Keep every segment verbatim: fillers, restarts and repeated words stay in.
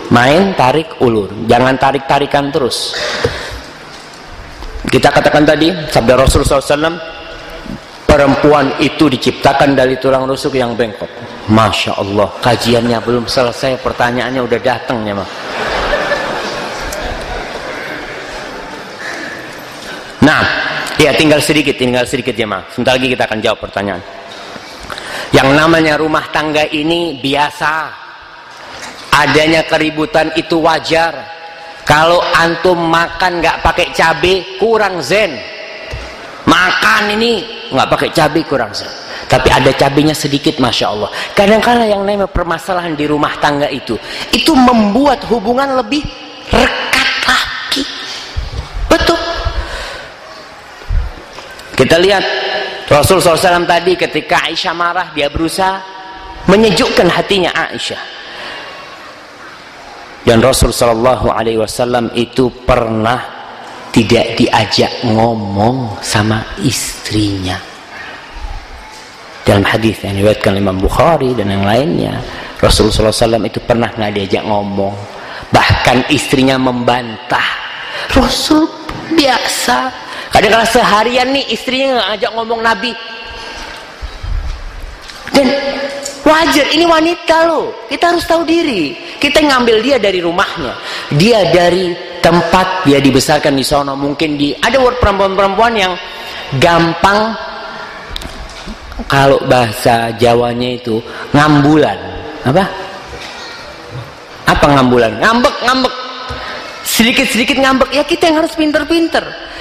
main tarik ulur, jangan tarik-tarikan terus. Kita katakan tadi sabda Rasul sallallahu alaihi wasallam, perempuan itu diciptakan dari tulang rusuk yang bengkok. Masya Allah, kajiannya belum selesai, pertanyaannya udah datang ya mah. Nah, ya tinggal sedikit, tinggal sedikit ya mah. Sebentar lagi kita akan jawab pertanyaan. Yang namanya rumah tangga ini biasa, adanya keributan itu wajar. Kalau antum makan nggak pakai cabai kurang zen, makan ini nggak pakai cabai kurang zen. Tapi ada cabainya sedikit, masya Allah. Kadang-kadang yang namanya permasalahan di rumah tangga itu, itu membuat hubungan lebih rekat lagi. Betul. Kita lihat Rasul sallallahu alaihi wasallam tadi ketika Aisyah marah, dia berusaha menyejukkan hatinya Aisyah. Dan Rasul sallallahu alaihi wasallam itu pernah tidak diajak ngomong sama istrinya. Dalam hadis yang diriwayatkan Imam Bukhari dan yang lainnya, Rasul sallallahu alaihi wasallam itu pernah nggak diajak ngomong. Bahkan istrinya membantah. Rasul biasa. Kadang-kadang seharian nih istrinya nggak ajak ngomong Nabi. Dan wajar, ini wanita loh, kita harus tahu diri. Kita ngambil dia dari rumahnya, dia dari tempat dia dibesarkan di sana. Mungkin di ada perempuan-perempuan yang gampang, kalau bahasa Jawanya itu ngambulan. Apa? Apa ngambulan? Ngambek, ngambek. Sedikit-sedikit ngambek. Ya kita yang harus pinter-pinter.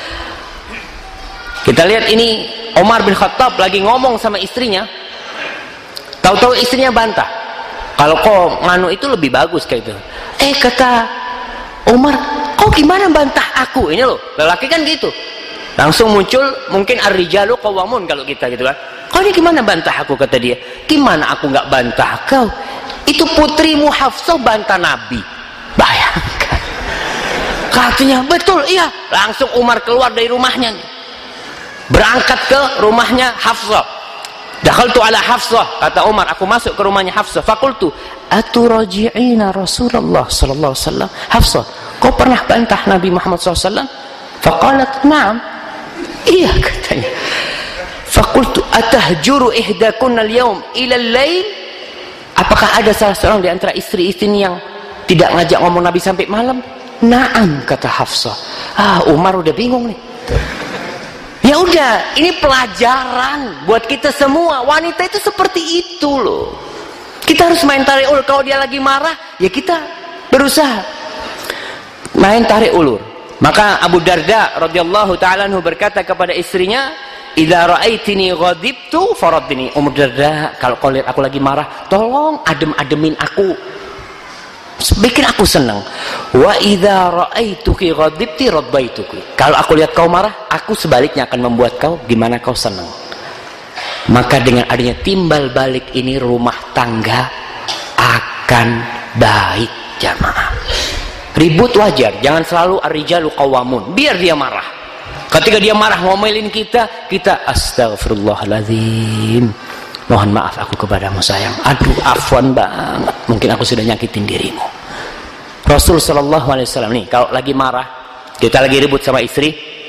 Kita lihat ini Umar bin Khattab lagi ngomong sama istrinya. Tahu-tahu istrinya bantah. Kalau kau nganu itu lebih bagus kayak itu. Eh kata Umar, kau gimana bantah aku? Ini loh, lelaki kan gitu. Langsung muncul mungkin ar-rijalu qawwamun kalau kita gitu kan. Kau ini gimana bantah aku, kata dia. Gimana aku nggak bantah kau? Itu putrimu Hafsah bantah Nabi. Bayangkan. Katanya betul, iya. Langsung Umar keluar dari rumahnya. Berangkat ke rumahnya Hafsah. Dakhaltu ala Hafsah, kata Umar, aku masuk ke rumahnya Hafsah. Fakultu, aturaji'ina Rasulullah sallallahu alaihi wasallam. Hafsah, kau pernah bantah Nabi Muhammad sallallahu alaihi wasallam? Faqalat, na'am. Iya, katanya. Fakultu, atahjuru ihdakunna al-yawm ila al-lail? Apakah ada salah seorang di antara istri-istri yang tidak ngajak ngomong Nabi sampai malam? Na'am, kata Hafsah. Ah, Umar udah bingung nih. Ya udah, ini pelajaran buat kita semua. Wanita itu seperti itu loh. Kita harus main tarik ulur. Kalau dia lagi marah, ya kita berusaha main tarik ulur. Maka Abu Darda radhiyallahu taala anhu berkata kepada istrinya, "Idza ra'aitini ghadibtu faraddini." Umar Darda, kalau kau lihat aku lagi marah, tolong adem-ademin aku. Bikin aku senang. Wa idza ra'aituki ghadibti raddaituki. Kalau aku lihat kau marah, aku sebaliknya akan membuat kau gimana kau senang. Maka dengan adanya timbal balik ini, rumah tangga akan baik, jamaah. Ribut wajar, jangan selalu ar-rijalu qawwamun. Biar dia marah. Ketika dia marah ngomelin kita, kita astaghfirullahaladzim. Mohon maaf aku kepadamu sayang. Aduh, afwan banget. Mungkin aku sudah nyakitin dirimu. Rasul sallallahu alaihi wasallam nih, kalau lagi marah, kita lagi ribut sama istri,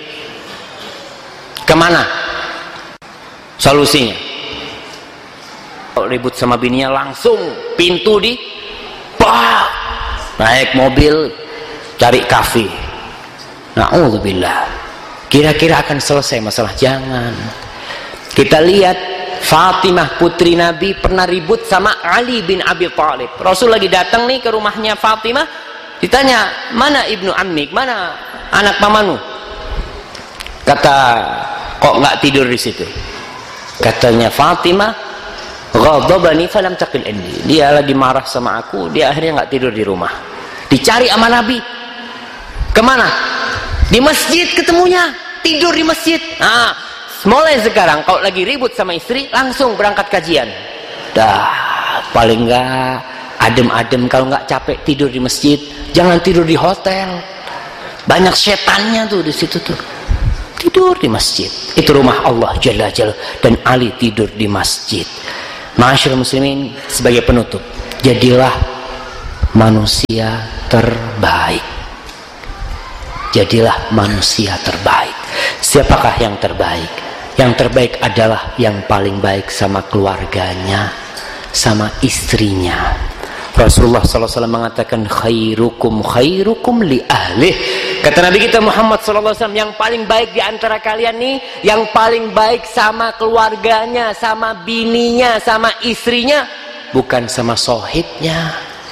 kemana solusinya? Kalau ribut sama bininya, langsung pintu di bah, naik mobil, cari kafe. Na'udzubillah. Kira-kira akan selesai masalah? Jangan. Kita lihat Fatimah putri Nabi pernah ribut sama Ali bin Abi Thalib. Rasul lagi datang nih ke rumahnya Fatimah, ditanya, mana ibnu ammik, mana anak pamanmu? Kata, kok nggak tidur di situ? Katanya Fatimah, ghadabani falam taqil indi. Dia lagi marah sama aku, dia akhirnya nggak tidur di rumah. Dicari sama Nabi, kemana? Di masjid ketemunya, tidur di masjid. Nah, mulai sekarang kalau lagi ribut sama istri, langsung berangkat kajian. Dah, paling enggak adem-adem. Kalau nggak capek tidur di masjid, jangan tidur di hotel. Banyak setannya tuh di situ tuh. Tidur di masjid. Itu rumah Allah Jalla Jalla, dan Ali tidur di masjid. Ma'asyiral muslimin, sebagai penutup, jadilah manusia terbaik. Jadilah manusia terbaik. Siapakah yang terbaik? Yang terbaik adalah yang paling baik sama keluarganya, sama istrinya. Rasulullah sallallahu alaihi wasallam mengatakan khairukum khairukum li ahlih. Kata Nabi kita Muhammad sallallahu alaihi wasallam, yang paling baik di antara kalian nih yang paling baik sama keluarganya, sama bininya, sama istrinya, bukan sama sohibnya.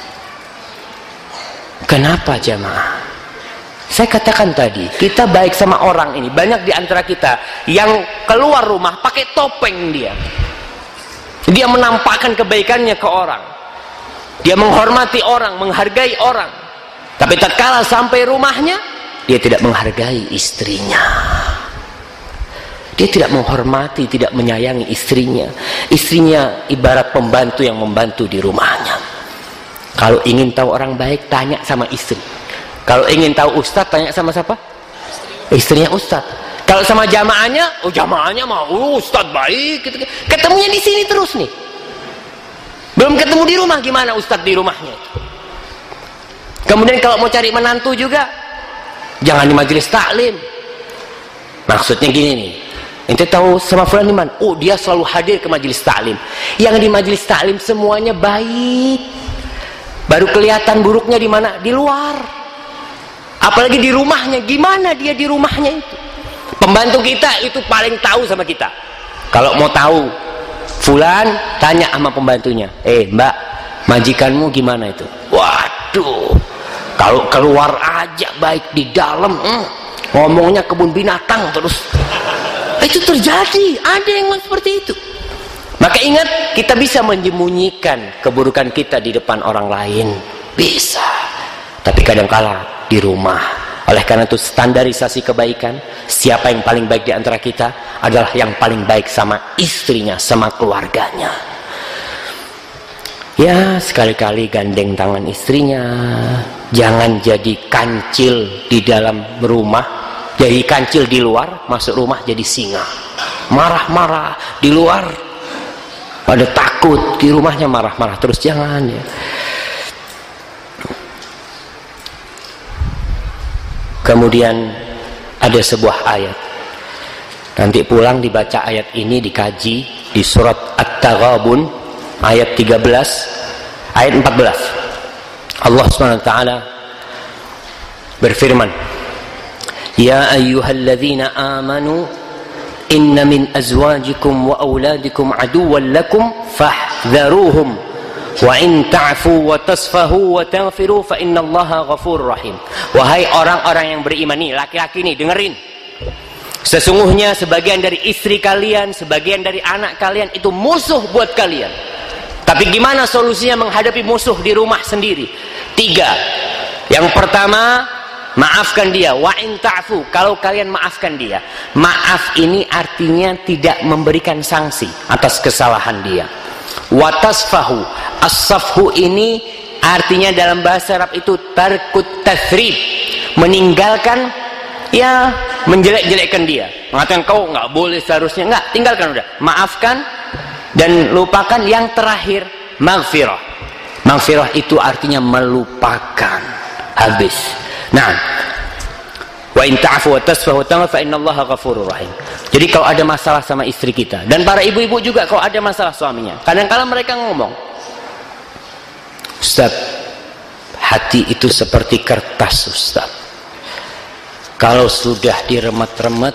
Kenapa jamaah? Saya katakan tadi, kita baik sama orang ini. Banyak di antara kita yang keluar rumah pakai topeng dia. Dia menampakkan kebaikannya ke orang. Dia menghormati orang, menghargai orang. Tapi tatkala sampai rumahnya, dia tidak menghargai istrinya. Dia tidak menghormati, tidak menyayangi istrinya. Istrinya ibarat pembantu yang membantu di rumahnya. Kalau ingin tahu orang baik, tanya sama istri. Kalau ingin tahu ustadz, tanya sama siapa? Istrinya ustadz. Kalau sama jamaahnya, oh jamaahnya mah oh, ustadz baik. Ketemunya di sini terus nih. Belum ketemu di rumah, gimana ustadz di rumahnya? Kemudian kalau mau cari menantu juga, jangan di majelis taklim. Maksudnya gini nih, ente tahu sama fulan di mana? Oh dia selalu hadir ke majelis taklim. Yang di majelis taklim semuanya baik. Baru kelihatan buruknya di mana? Di luar. Apalagi di rumahnya, gimana dia di rumahnya itu? Pembantu kita itu paling tahu sama kita. Kalau mau tahu fulan, tanya sama pembantunya, eh mbak, majikanmu gimana itu? Waduh, kalau keluar aja baik, di dalam hmm, ngomongnya kebun binatang terus. Itu terjadi, ada yang seperti itu. Maka ingat, kita bisa menyembunyikan keburukan kita di depan orang lain, bisa. Tapi kadang-kala di rumah. Oleh karena itu standarisasi kebaikan, siapa yang paling baik di antara kita adalah yang paling baik sama istrinya, sama keluarganya. Ya, sekali-kali gandeng tangan istrinya. Jangan jadi kancil di dalam rumah, jadi kancil di luar, masuk rumah jadi singa. Marah-marah di luar, pada takut, di rumahnya marah-marah terus, jangan ya. Kemudian ada sebuah ayat. Nanti pulang dibaca ayat ini, dikaji di surat At-Taghabun ayat tiga belas, ayat empat belas. Allah Subhanahu wa taala berfirman, "Ya ayyuhalladzina amanu inna min azwajikum wa auladikum aduwwan lakum fahdharuhum wa in ta'fu wa tasfahu wa taghfiru fa innallaha ghafurur rahim." Wahai orang-orang yang beriman, nih laki-laki nih dengerin. Sesungguhnya sebagian dari istri kalian, sebagian dari anak kalian itu musuh buat kalian. Tapi gimana solusinya menghadapi musuh di rumah sendiri? Tiga. Yang pertama, maafkan dia. Wa in ta'fu, kalau kalian maafkan dia. Maaf ini artinya tidak memberikan sanksi atas kesalahan dia. Wa tasfahu, as-safhu ini artinya dalam bahasa Arab itu tarkut tasrib, meninggalkan, ya menjelek-jelekkan dia, mengatakan kau nggak boleh, seharusnya nggak, tinggalkan udah, maafkan dan lupakan. Yang terakhir maghfirah. Maghfirah itu artinya melupakan, habis. Nah, wa in ta'fu wa tasfahu fa innallaha ghafurur rahim. Jadi kalau ada masalah sama istri kita, dan para ibu-ibu juga kalau ada masalah suaminya, kadang-kadang mereka ngomong, Ustaz, hati itu seperti kertas Ustaz. Kalau sudah diremet-remet,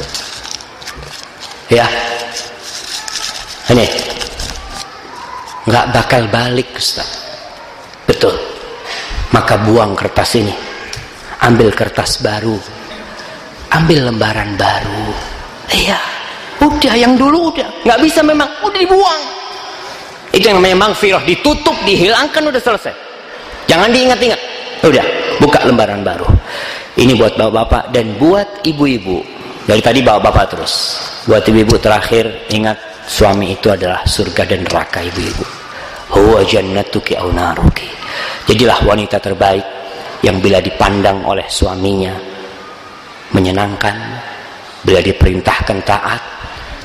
ya, ini nggak bakal balik Ustaz. Betul. Maka buang kertas ini, ambil kertas baru, ambil lembaran baru. Iya, udah yang dulu udah nggak bisa, memang udah dibuang. Itu yang memang maghfirah, ditutup, dihilangkan, udah selesai. Jangan diingat-ingat. Udah, buka lembaran baru. Ini buat bapak-bapak dan buat ibu-ibu. Dari tadi bapak-bapak terus. Buat ibu-ibu terakhir, ingat suami itu adalah surga dan neraka ibu-ibu. Huwa jannatuki au naruki. Jadilah wanita terbaik yang bila dipandang oleh suaminya menyenangkan, bila diperintahkan taat,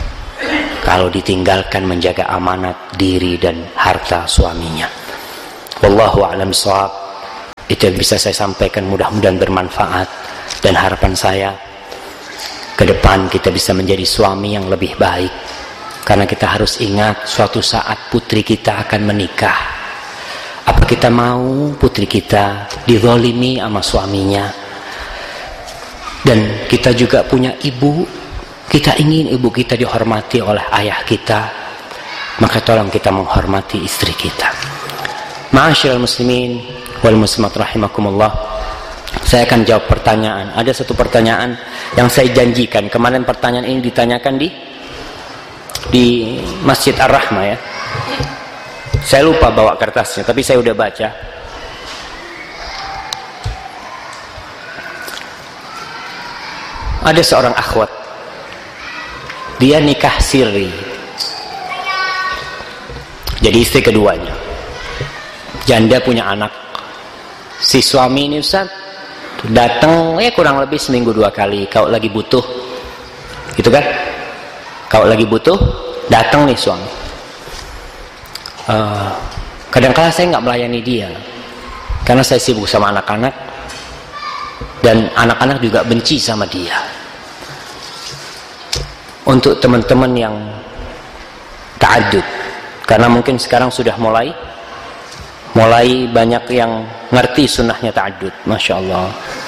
kalau ditinggalkan menjaga amanat diri dan harta suaminya. Wallahu a'lam bishawab. Itu yang bisa saya sampaikan, mudah-mudahan bermanfaat. Dan harapan saya ke depan kita bisa menjadi suami yang lebih baik. Karena kita harus ingat suatu saat putri kita akan menikah. Apa kita mau putri kita dizalimi sama suaminya? Dan kita juga punya ibu. Kita ingin ibu kita dihormati oleh ayah kita. Maka tolong kita menghormati istri kita. Ma'asyiral muslimin wal muslimat rahimakumullah. Saya akan jawab pertanyaan. Ada satu pertanyaan yang saya janjikan. Kemarin pertanyaan ini ditanyakan di di Masjid Ar-Rahmah ya. Saya lupa bawa kertasnya, tapi saya udah baca. Ada seorang akhwat, dia nikah siri, jadi istri keduanya. Janda punya anak. Si suami ini Ustaz datang ya kurang lebih seminggu dua kali. Kalau lagi butuh, gitu kan? Kalau lagi butuh, datang nih suami. Uh, kadang-kala saya nggak melayani dia, karena saya sibuk sama anak-anak, dan anak-anak juga benci sama dia. Untuk teman-teman yang ta'addud, karena mungkin sekarang sudah mulai, mulai banyak yang ngerti sunnahnya ta'addud, masya Allah.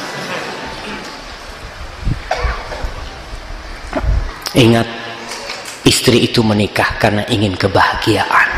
Ingat, istri itu menikah karena ingin kebahagiaan.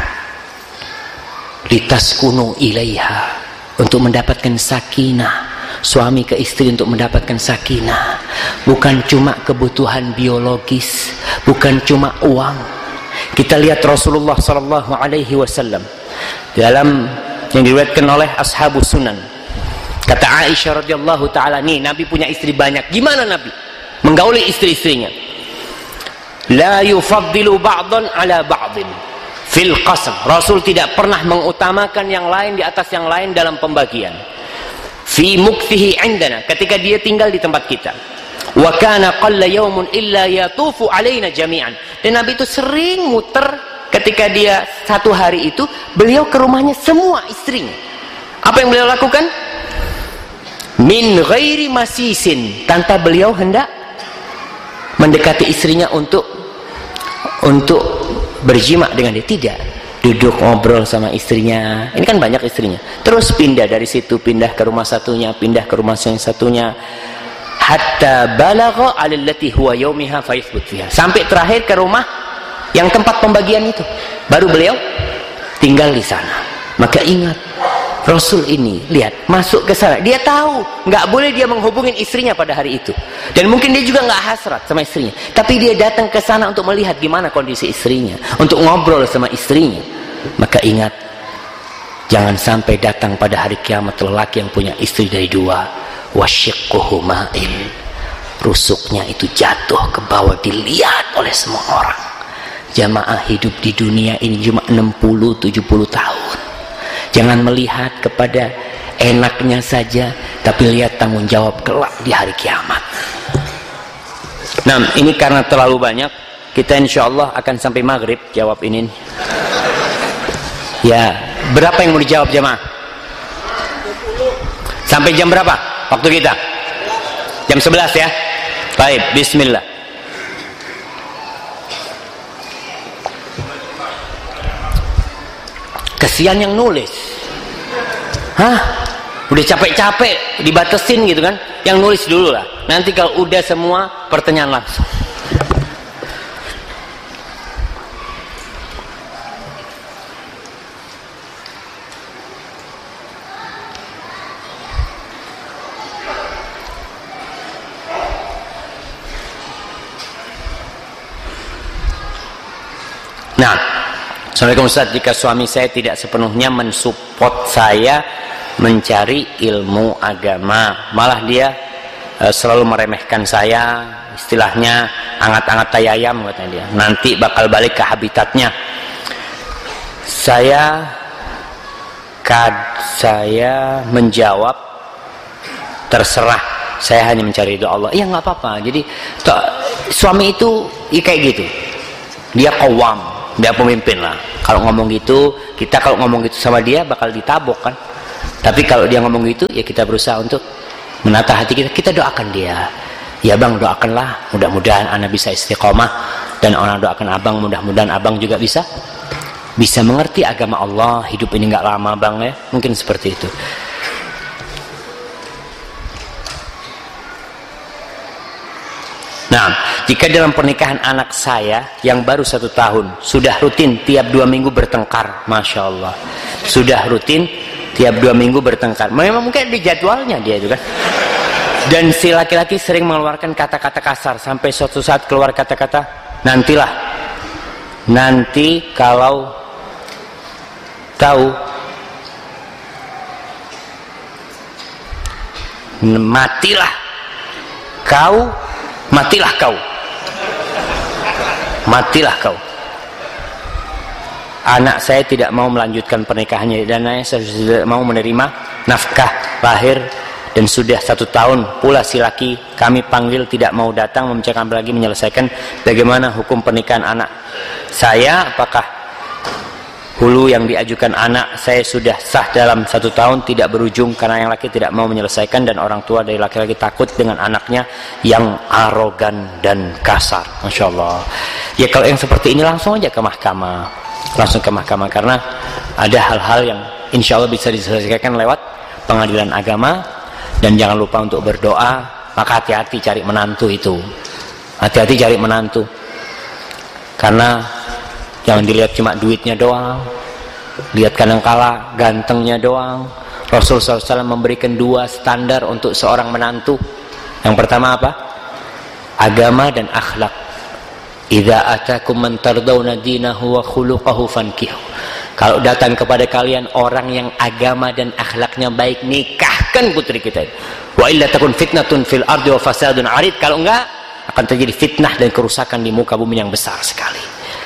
Litaskunu ilaiha, untuk mendapatkan sakinah. Suami ke istri untuk mendapatkan sakinah. Bukan cuma kebutuhan biologis, bukan cuma uang. Kita lihat Rasulullah sallallahu alaihi wasallam dalam yang diriwayatkan oleh ashabus sunan. Kata Aisyah radhiyallahu taala, nih Nabi punya istri banyak. Gimana Nabi menggauli istri-istrinya? La yufaddilu ba'dan ala ba'din fil qasam. Rasul tidak pernah mengutamakan yang lain di atas yang lain dalam pembagian. Fi mukfihi indana, ketika dia tinggal di tempat kita. Wa kana qalla yawmun illa yatufu alaina jami'an. Dan Nabi itu sering muter ketika dia satu hari itu, beliau ke rumahnya semua istrinya. Apa yang beliau lakukan? Min ghairi masisin, tanpa beliau hendak mendekati istrinya untuk untuk berjima dengan dia, tidak. Duduk ngobrol sama istrinya, ini kan banyak istrinya, terus pindah dari situ, pindah ke rumah satunya, pindah ke rumah yang satunya, hatta balagha alallati huwa yaumiha fayathbut fiha, sampai terakhir ke rumah yang tempat pembagian itu, baru beliau tinggal di sana. Maka ingat, Rasul ini lihat masuk ke sana, dia tahu nggak boleh dia menghubungin istrinya pada hari itu, dan mungkin dia juga nggak hasrat sama istrinya, tapi dia datang ke sana untuk melihat gimana kondisi istrinya, untuk ngobrol sama istrinya. Maka ingat, jangan sampai datang pada hari kiamat lelaki yang punya istri dari dua, wasyiqquhu ma'il, rusuknya itu jatuh ke bawah, dilihat oleh semua orang. Jamaah hidup di dunia ini cuma enam puluh tujuh puluh tahun. Jangan melihat kepada enaknya saja, tapi lihat tanggung jawab kelak di hari kiamat. Nah, ini karena terlalu banyak, kita insya Allah akan sampai maghrib jawab ini. Ya, berapa yang mau dijawab jamaah? Sampai jam berapa waktu kita? Jam sebelas ya? Baik, bismillah. Kesian yang nulis. Hah? Udah capek-capek dibatesin gitu kan? Yang nulis dulu lah. Nanti kalau udah semua, pertanyaan langsung. Nah, Assalamualaikum Ustaz, jika suami saya tidak sepenuhnya mensupport saya mencari ilmu agama, malah dia e, selalu meremehkan saya, istilahnya angat-angat tayayam katanya dia, nanti bakal balik ke habitatnya. Saya kad saya menjawab, terserah, saya hanya mencari ridho Allah. Iya, nggak apa-apa. Jadi to, suami itu ya kayak gitu, dia qawwam, dia pemimpin lah. Kalau ngomong gitu, kita kalau ngomong gitu sama dia bakal ditabok kan. Tapi kalau dia ngomong gitu, ya kita berusaha untuk menata hati kita. Kita doakan dia. Ya bang, doakanlah, mudah-mudahan anak bisa istiqomah, dan orang doakan abang, mudah-mudahan abang juga bisa bisa mengerti agama Allah. Hidup ini nggak lama bang ya, mungkin seperti itu. Nah, jika dalam pernikahan anak saya yang baru satu tahun sudah rutin tiap dua minggu bertengkar, masya Allah, sudah rutin tiap dua minggu bertengkar. Memang mungkin di jadwalnya dia juga. Dan si laki-laki sering mengeluarkan kata-kata kasar sampai suatu saat keluar kata-kata nantilah, nanti kalau tahu, matilah kau, matilah kau, matilah kau. Anak saya tidak mau melanjutkan pernikahannya dan saya tidak mau menerima nafkah lahir, dan sudah satu tahun pula si laki kami panggil tidak mau datang membicarakan lagi menyelesaikan. Bagaimana hukum pernikahan anak saya? Apakah hulu yang diajukan anak saya sudah sah dalam satu tahun tidak berujung karena yang laki tidak mau menyelesaikan, dan orang tua dari laki-laki takut dengan anaknya yang arogan dan kasar? Masya Allah. Ya kalau yang seperti ini langsung aja ke mahkamah, langsung ke mahkamah, karena ada hal-hal yang insya Allah bisa diselesaikan lewat pengadilan agama. Dan jangan lupa untuk berdoa. Maka hati-hati cari menantu itu, hati-hati cari menantu, karena jangan dilihat cuma duitnya doang, lihat kadangkala gantengnya doang. Rasul shallallahu alaihi wasallam memberikan dua standar untuk seorang menantu. Yang pertama apa? Agama dan akhlak. Idza atakum man tardawna dinahu wa khuluquhu fankihu. Kalau datang kepada kalian orang yang agama dan akhlaknya baik, nikahkan putri kita. Wa illa takun fitnatun fil ardi wa fasadun arid. Kalau enggak, akan terjadi fitnah dan kerusakan di muka bumi yang besar sekali.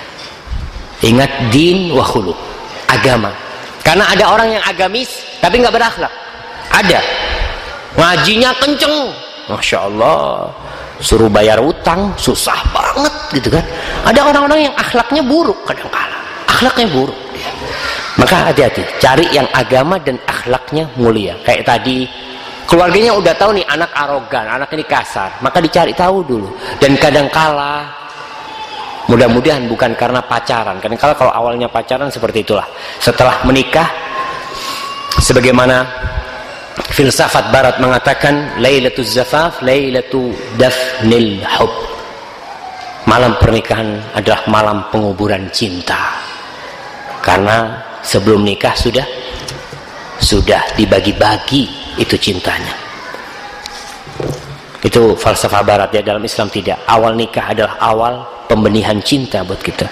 Ingat, din wa khuluq, agama. Karena ada orang yang agamis tapi enggak berakhlak. Ada. Ngajinya kenceng, masya Allah, suruh bayar utang susah banget gitu kan. Ada orang-orang yang akhlaknya buruk kadang-kala, akhlaknya buruk. Maka hati-hati, cari yang agama dan akhlaknya mulia. Kayak tadi, keluarganya udah tahu nih anak arogan, anak ini kasar, maka dicari tahu dulu. Dan kadangkala, mudah-mudahan bukan karena pacaran. Kadangkala kalau awalnya pacaran seperti itulah. Setelah menikah, sebagaimana filsafat barat mengatakan, Lailatul Zafaf, Lailatu Dafnil Hub. Malam pernikahan adalah malam penguburan cinta. Karena sebelum nikah sudah sudah dibagi-bagi itu cintanya. Itu falsafah barat ya, dalam Islam tidak. Awal nikah adalah awal pembenihan cinta buat kita.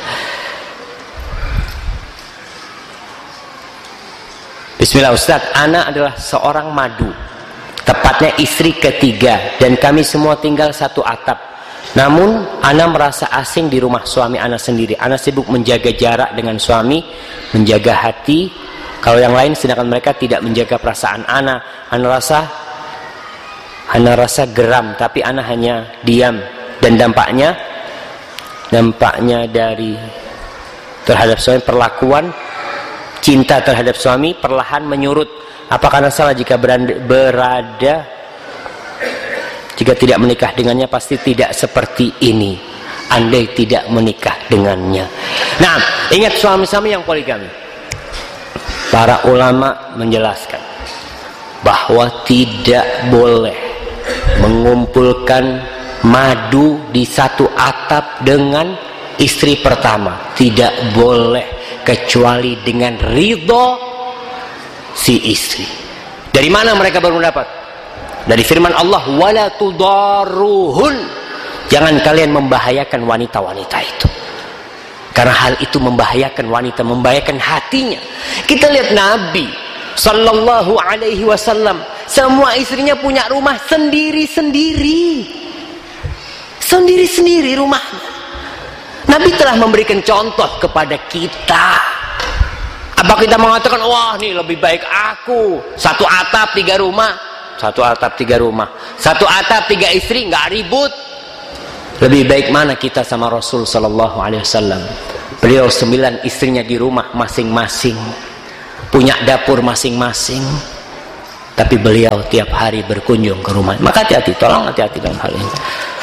Bismillah Ustaz, ana adalah seorang madu, tepatnya istri ketiga, dan kami semua tinggal satu atap. Namun ana merasa asing di rumah suami ana sendiri. Ana sibuk menjaga jarak dengan suami, menjaga hati. Kalau yang lain sedangkan mereka tidak menjaga perasaan ana. Ana rasa ana rasa geram, tapi ana hanya diam. Dan dampaknya dampaknya dari terhadap suami, perlakuan cinta terhadap suami perlahan menyurut. Apakah ana salah jika berada, berada jika tidak menikah dengannya? Pasti tidak seperti ini andai tidak menikah dengannya. Nah, ingat suami-suami yang poligami, para ulama menjelaskan bahwa tidak boleh mengumpulkan madu di satu atap dengan istri pertama. Tidak boleh kecuali dengan ridho si istri. Dari mana mereka baru mendapat? Dari firman Allah, wala tudarruhun, jangan kalian membahayakan wanita-wanita itu, karena hal itu membahayakan wanita, membahayakan hatinya. Kita lihat Nabi sallallahu alaihi wasallam, semua istrinya punya rumah sendiri-sendiri, sendiri-sendiri rumahnya. Nabi telah memberikan contoh kepada kita. Apa kita mengatakan, wah nih lebih baik aku satu atap tiga rumah? Satu atap tiga rumah, satu atap tiga istri, nggak ribut. Lebih baik mana kita sama Rasul sallallahu alaihi wasallam? Beliau sembilan istrinya di rumah masing-masing, punya dapur masing-masing, tapi beliau tiap hari berkunjung ke rumah. Maka hati-hati, tolong hati-hati dalam hal ini.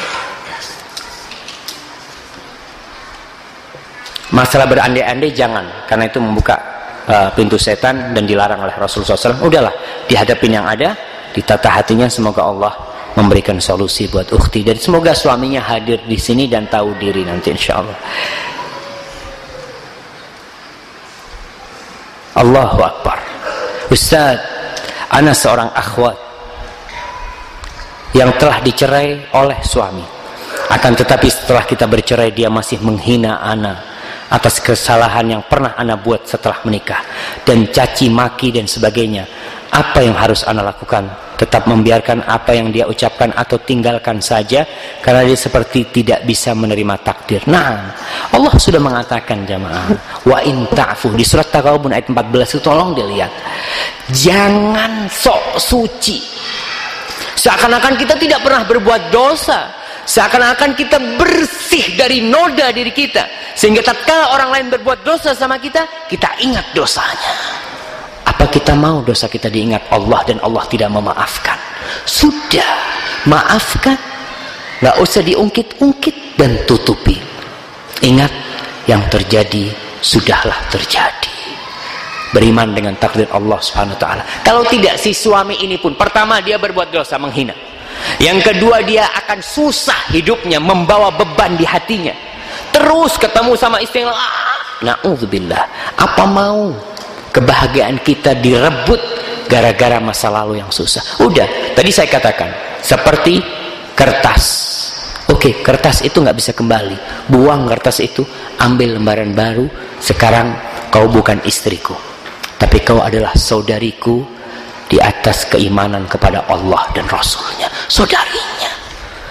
Masalah berandai-andai jangan, karena itu membuka uh, pintu setan dan dilarang oleh Rasulullah shallallahu alaihi wasallam. Udahlah, dihadapin yang ada, ditata hatinya. Semoga Allah memberikan solusi buat ukhti, dan semoga suaminya hadir di sini dan tahu diri nanti insya Allah. Allahu Akbar. Ustaz, ana seorang akhwat yang telah dicerai oleh suami, akan tetapi setelah kita bercerai dia masih menghina ana atas kesalahan yang pernah ana buat setelah menikah, dan caci maki dan sebagainya. Apa yang harus ana lakukan? Tetap membiarkan apa yang dia ucapkan atau tinggalkan saja karena dia seperti tidak bisa menerima takdir? Nah, Allah sudah mengatakan jamaah, wa in ta'fu, di surat Taghabun ayat empat belas itu tolong dilihat. Jangan sok suci, seakan-akan kita tidak pernah berbuat dosa, seakan-akan kita bersih dari noda diri kita, sehingga tatkala orang lain berbuat dosa sama kita, kita ingat dosanya. Apa kita mau dosa kita diingat Allah dan Allah tidak memaafkan? Sudah, maafkan, nggak usah diungkit-ungkit dan tutupi. Ingat, yang terjadi sudahlah terjadi. Beriman dengan takdir Allah Subhanahu wa taala. Kalau tidak, si suami ini pun pertama dia berbuat dosa, menghina. Yang kedua, dia akan susah hidupnya, membawa beban di hatinya. Terus ketemu sama istri yang ah, na'udzubillah. Apa mau kebahagiaan kita direbut gara-gara masa lalu yang susah? Udah, tadi saya katakan seperti kertas. Oke, kertas itu nggak bisa kembali. Buang kertas itu, ambil lembaran baru. Sekarang kau bukan istriku, tapi kau adalah saudariku di atas keimanan kepada Allah dan Rasulnya. Saudari.